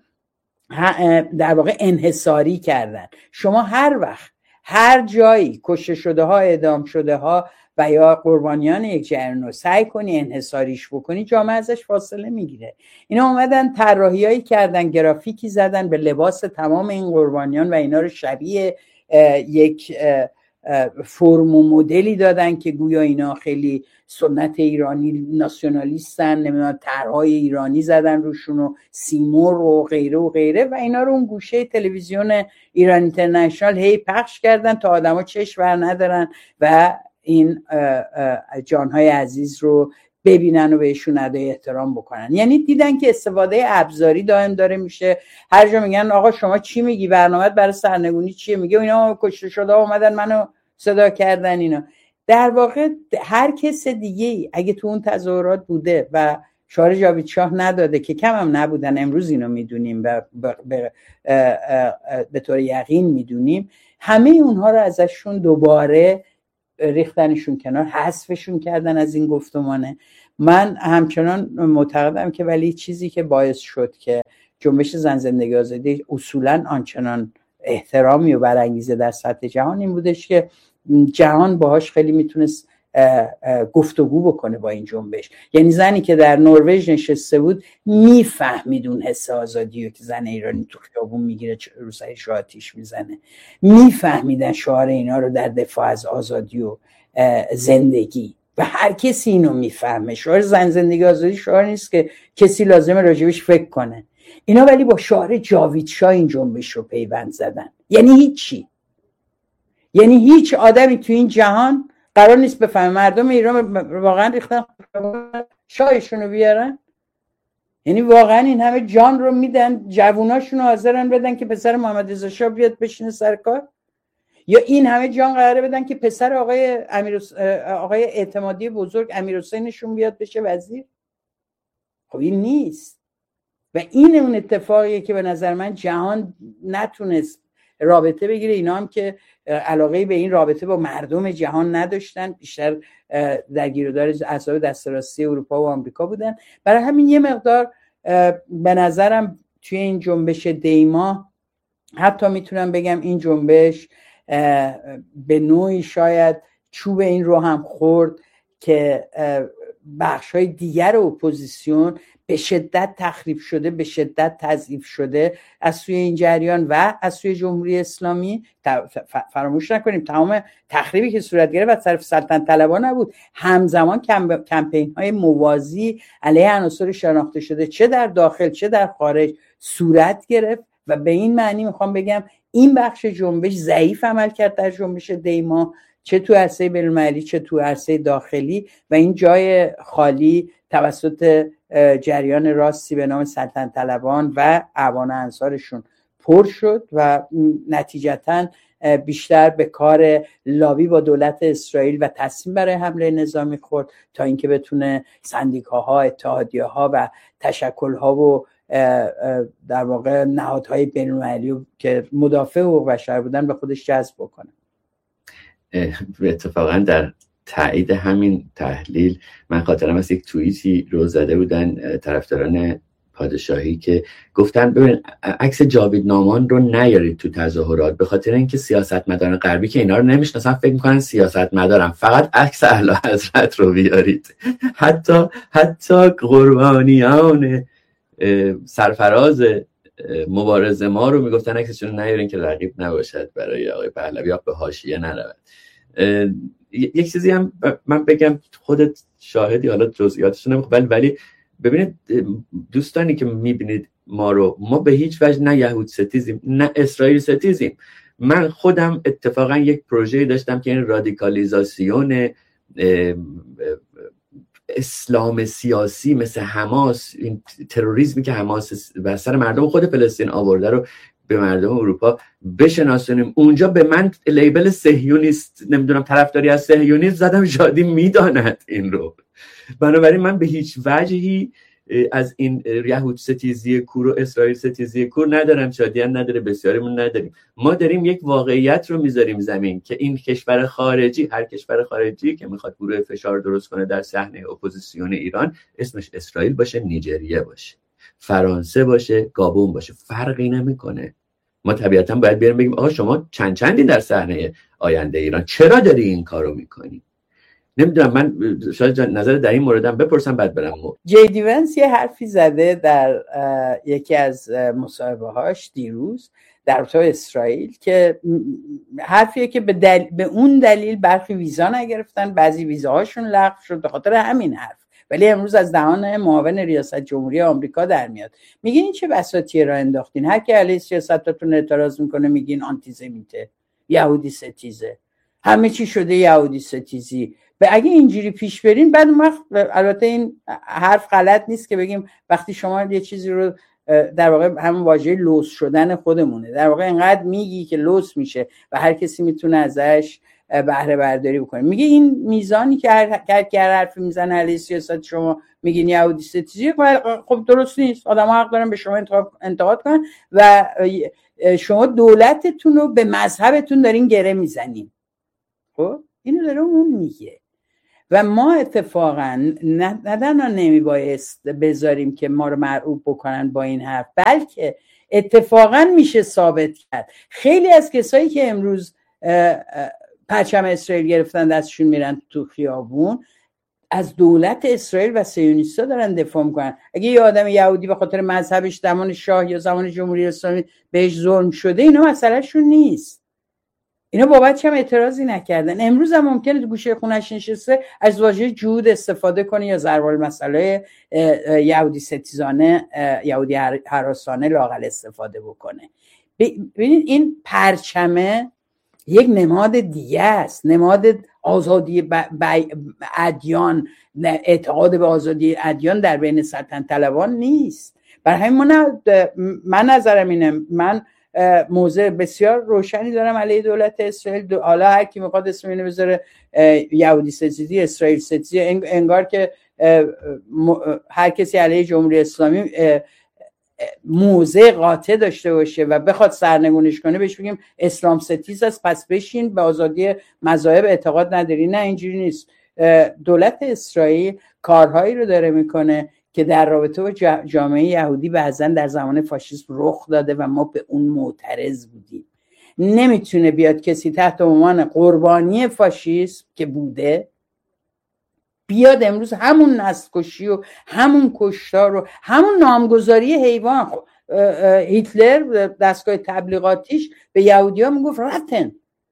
در واقع انحصاری کردن. شما هر وقت هر جایی کشته شده ها، اعدام شده ها و یا قربانیان یک جریان رو سعی کنی انحصاریش بکنی، جامعه ازش فاصله میگیره. اینا اومدن طراحیایی کردن، گرافیکی زدن به لباس تمام این قربانیان و اینا رو شبیه یک فرم و مدلی دادن که گویا اینا خیلی سنت ایرانی ناسیونالیستن، نمیدونم طرحهای ایرانی زدن روشون و سیمور و غیره و غیره و اینا رو اون گوشه تلویزیون ایران اینترنشنال هی پخش کردن تا آدما چشم بر ندارن و این جانهای عزیز رو ببینن و بهشون ادای احترام بکنن. یعنی دیدن که استفاده ابزاری دائم داره میشه. هر جا میگن آقا شما چی میگی، برنامه‌ات برای سرنگونی چیه، میگه اینا کشته شده اومدن منو صدا کردن. اینا در واقع هر کس دیگه اگه تو اون تظاهرات بوده و شعار جاوید شاه نداده که کم هم نبودن، امروز اینو میدونیم و به طور یقین میدونیم، همه اونها رو ازشون دوباره ریختنشون کنار، حذفشون کردن از این گفتمانه. من همچنان معتقدم که ولی چیزی که باعث شد که جنبش زن زندگی آزادی اصولاً آنچنان احترامی و برانگیزه در سطح جهان این بودش که جهان باهاش خیلی میتونست گفتگو بکنه با این جنبش. یعنی زنی که در نروژ نشسته بود میفهمید اون حس آزادی رو که زن ایرانی تو خیابون میگیره رو سرش آتیش میزنه، میفهمیدن شعار اینا رو در دفاع از آزادی و زندگی و هر کسی اینو میفهمه. شعار زن زندگی آزادی شعار نیست که کسی لازمه راجبش فکر کنه. اینا ولی با شعار جاوید شاه این جنبش رو پیوند زدن. یعنی هیچی، یعنی هیچ آدمی تو این جهان قرار نیست بفهمه مردم ایران واقعا ریختن شاهشون رو بیارن. یعنی واقعا این همه جان رو میدن، جووناشون رو حاضرن بدن که پسر محمد رضا شاه بیاد بشینه سر کار، یا این همه جان قراره بدن که پسر آقای اعتمادی بزرگ امیرحسینشون بیاد بشه وزیر. خب این نیست. و این اون اتفاقیه که به نظر من جهان نتونست رابطه بگیره. اینا هم که علاقه به این رابطه با مردم جهان نداشتن، بیشتر در گیرودار احزاب دست راستی اروپا و آمریکا بودن. برای همین یه مقدار به نظرم توی این جنبش دیما حتی میتونم بگم این جنبش به نوعی شاید چوب این رو هم خورد که بخش‌های دیگر اپوزیسیون به شدت تخریب شده، به شدت تضعیف شده از سوی این جریان و از سوی جمهوری اسلامی. فراموش نکنیم تمام تخریبی که صورت گرفت از طرف سلطنت طلبان نبود، همزمان کمپین‌های موازی علیه عناصر شناخته شده چه در داخل چه در خارج صورت گرفت و به این معنی میخوام بگم این بخش جنبش ضعیف عمل کرد در جنبش دیما، چه تو عرصه بین‌المللی چه تو عرصه داخلی، و این جای خالی توسط جریان راستی به نام سلطنت طلبان و اعوان انصارشون پر شد و نتیجتاً بیشتر به کار لابی با دولت اسرائیل و تصمیم برای حمله نظامی خورد تا اینکه بتونه سندیکاها، اتحادیه‌ها و تشکل‌ها و در واقع نهادهای بین‌المللی که مدافع حقوق بشر بودن به خودش جذب بکنه. اتفاقا در تایید همین تحلیل من خاطرم از یک توییتی رو زده بودن طرفداران پادشاهی که گفتن ببین عکس جاوید نامان رو نیارید تو تظاهرات، به خاطر اینکه سیاستمداران غربی که اینا رو نمیشناسن فکر میکنن سیاستمدارن، فقط عکس اعلی حضرت رو بیارید. حتی قربانیان سرفراز مبارزه ما رو میگفتن عکسشون رو نیارین که رقیب نباشد برای آقای پهلوی یا به حاشیه نرود. یک چیزی هم من بگم، خودت شاهدی، حالا جزئیاتش نمیخوام، ولی ببینید دوستانی که میبینید ما به هیچ وجه نه یهود ستیزیم نه اسرائیل ستیزیم. من خودم اتفاقا یک پروژه داشتم که این رادیکالیزاسیون اسلام سیاسی مثل حماس، این تروریسمی که حماس بر سر مردم خود فلسطین آورده رو به مردم اروپا بشناسونیم. اونجا به من لیبل صهیونیست، نمیدونم طرفداری از صهیونیسم زدم، شادی میداند این رو. بنابراین من به هیچ وجهی از این یهود ستیزی کور و اسرائیل ستیزی کور ندارم، شادی هم نداره، بسیاریمون نداریم. ما داریم یک واقعیت رو میذاریم زمین که این کشور خارجی، هر کشور خارجی که میخواد گروه فشار درست کنه در صحنه اپوزیسیون ایران، اسمش اسرائیل باشه، نیجریه باشه، فرانسه باشه، گابون باشه، فرقی نمیکنه. ما طبیعتا باید بریم بگیم آقا شما چندین در صحنه آینده ایران، چرا داری این کارو میکنی؟ نمیدونم، من شاید نظر در این موردم بپرسم بعد برم. جی دی ونس یه حرفی زده در یکی از مصاحبه هاش دیروز در رابطه با اسرائیل که حرفیه که به اون دلیل برخی ویزا نگرفتن، بعضی ویزاهاشون لغو شد به خاطر همین حرف، ولی امروز از دهان معاون ریاست جمهوری آمریکا در میاد. میگین این چه بساطی را انداختین؟ هر کی علیه سیاستتون اعتراض میکنه میگین آنتی‌سمیته، یهودی ستیزه، همه چی شده یهودی ستیزی. اگه اینجوری پیش برین بعد البته این حرف غلط نیست که بگیم وقتی شما یه چیزی رو در واقع همون واژه لوس شدن خودمونه، در واقع اینقدر میگی که لوس میشه و هر کسی میتونه ازش بهره برداری بکنه. میگه این میزانی که هر حرفی میزنه علیه سیاست شما میگین یهودی ستیزی، خب درست نیست. آدم‌ها حق دارن به شما انتقاد کنن و شما دولتتون رو به مذهبتون دارین گره میزنین. خب اینو داره اون میگه و ما اتفاقا نه نمیبایست بذاریم که ما رو مرعوب بکنن با این حرف، بلکه اتفاقا میشه ثابت کرد خیلی از کسایی که امروز پرچم اسرائیل گرفتن دستشون میرن تو خیابون از دولت اسرائیل و صهیونیست‌ها دارن دفاع میکنن. اگه یه آدم یهودی به خاطر مذهبش زمان شاه یا زمان جمهوری اسلامی بهش ظلم شده، اینا مسئلهشون نیست، اینا بابتش هم اعتراضی نکردن. امروز هم ممکنه تو گوشه خونش نشسته از واژه جود استفاده کنه یا ضرب المثل یهودی ستیزانه، یهودی هراسانه لااقل استفاده بکنه. ببینید این پرچمه یک نماد دیگه است، نماد آزادی ادیان، اعتقاد به آزادی ادیان در بین سلطنت طلبان نیست. برای همین من نظرم اینه، من موضع بسیار روشنی دارم علیه دولت اسرائیل. حالا هر کی میخواد اسم اینو بذاره یهودی ستیزی، اسرائیل ستیزی، انگار که هر کسی علیه جمهوری اسلامی موضع قاطع داشته باشه و بخواد سرنگونش کنه بهش بگیم اسلام ستیز است پس بشین به آزادی مذاهب اعتقاد نداری. نه اینجوری نیست. دولت اسرائیل کارهایی رو داره میکنه که در رابطه با جامعه یهودی بعضا در زمان فاشیسم رخ داده و ما به اون معترض بودیم. نمیتونه بیاد کسی تحت عنوان قربانی فاشیسم که بوده بیاد امروز همون نسل کشی و همون کشتار و همون نامگذاری حیوان. هیتلر دستگاه تبلیغاتیش به یهودی‌ها میگفت رتن،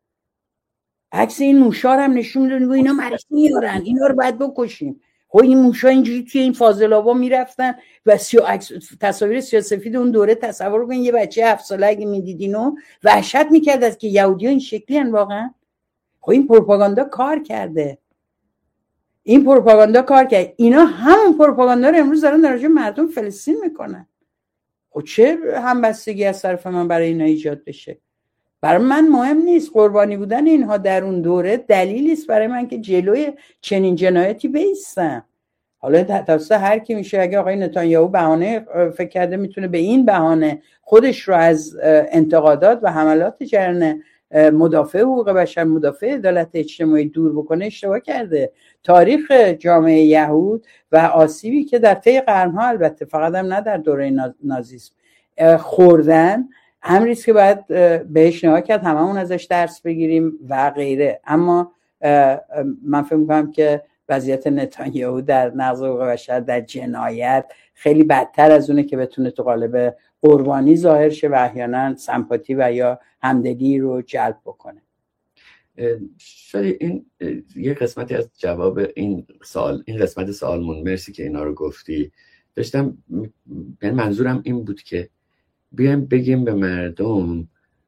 عکس این موشا هم نشون میداد میگه اینا مرض میارن، اینا رو باید بکشیم. خب این موشا اینجوری توی این فاضلابا میرفتن و تصاویر سیاه‌سفید اون دوره تصور کنین یه بچه 7 ساله اگه میدیدینو وحشت میکرد از که یهودی‌ها این شکلی ان واقعا. خب این پروپاگاندا کار کرده، این پروپاگاندا کار کرد. اینا همون پروپاگاندا رو امروز دارن در راجع مردم فلسطین میکنن. خب چه همبستگی از طرف من برای اینا ایجاد بشه؟ برای من مهم نیست. قربانی بودن اینها در اون دوره دلیلی است برای من که جلوی چنین جنایتی بایستم. حالا توسط هر کی میشه، اگه آقای نتانیاهو بهانه فکر کرده میتونه به این بهانه خودش رو از انتقادات و حملات جریان مدافع حقوق بشر، مدافع عدالت اجتماعی دور بکنه اشتباه کرده. تاریخ جامعه یهود و آسیبی که در طی قرنها، البته فقط هم نه در دوره نازیسم، خوردن، امری است که باید بهش نگاه کرد، هممون ازش درس بگیریم و غیره. اما من فکر می‌کنم که وضعیت نتانیاهو در نقض حقوق بشر، در جنایت، خیلی بدتر از اونه که بتونه تو قالب قربانی ظاهر شه و احیانا سمپاتی و یا همدلی رو جلب بکنه. شاید این یه قسمتی از جواب این سوال، این قسمت سوالمون، مرسی که اینا رو گفتی. داشتم منظورم این بود که بیایم بگیم به مردم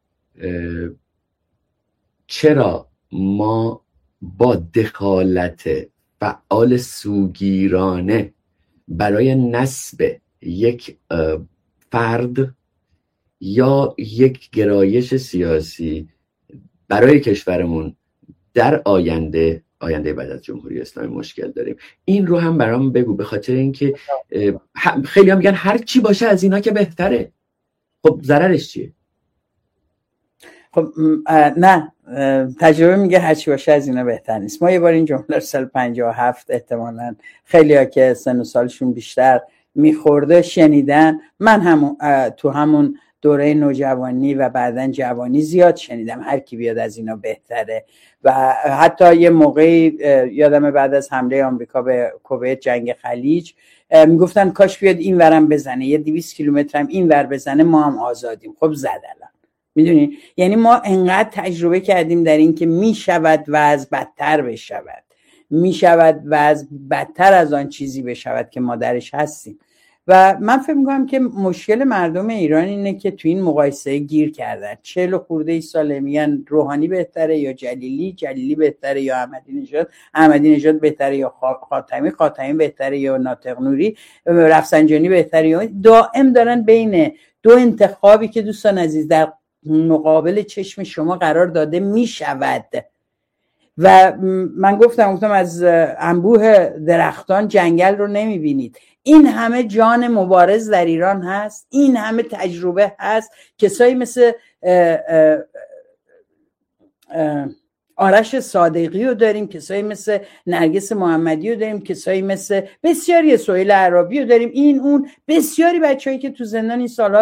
چرا ما با دخالت فعال سوگیرانه برای نصب یک فرد یا یک گرایش سیاسی برای کشورمون در آینده بعد از جمهوری اسلامی مشکل داریم. این رو هم برام بگو، به خاطر اینکه خیلی هم میگن هر چی باشه از اینا که بهتره. خب ضررش چیه؟ خب نه، تجربه میگه هر چی باشه از اینا بهتر نیست. ما یه بار این جمله سال 57 احتمالاً خیلی‌ها که سن و سالشون بیشتر میخورده شنیدن. من تو همون دوره نوجوانی و بعدن جوانی زیاد شنیدم هر کی بیاد از اینا بهتره. و حتی یه موقعی یادم بعد از حمله آمریکا به کویت، جنگ خلیج، میگفتن کاش بیاد این ورم بزنه، یه 200 کیلومتر هم این ور بزنه ما هم آزادیم. خب زد الان. میدونی، یعنی ما انقدر تجربه کردیم در این که میشود وضع بدتر بشود، میشود وضع بدتر از آن چیزی بشود که ما درش هستیم. و من فکر میکنم که مشکل مردم ایران اینه که تو این مقایسه گیر کردن. 40 خورده ساله میگن روحانی بهتره یا جلیلی بهتره یا احمدی نژاد بهتره یا خاتمی بهتره یا ناطق نوری، رفسنجانی بهتره یا دائم دارن بین دو انتخابی که دوستان عزیز در مقابل چشم شما قرار داده میشود. و من گفتم از انبوه درختان جنگل رو نمیبینید. این همه جان مبارز در ایران هست، این همه تجربه هست. کسایی مثل آرش صادقی رو داریم، کسایی مثل نرگس محمدی رو داریم، کسایی مثل بسیاری سهیل عرابی رو داریم، این اون بسیاری بچه‌ای که تو زندان این سالها